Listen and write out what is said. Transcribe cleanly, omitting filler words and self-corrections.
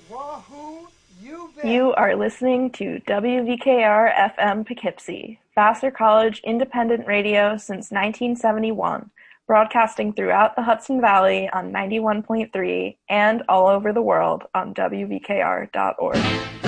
Wahoo, you bet. You are listening to WVKR FM Poughkeepsie, Vassar College independent radio since 1971, broadcasting throughout the Hudson Valley on 91.3 and all over the world on WVKR.org.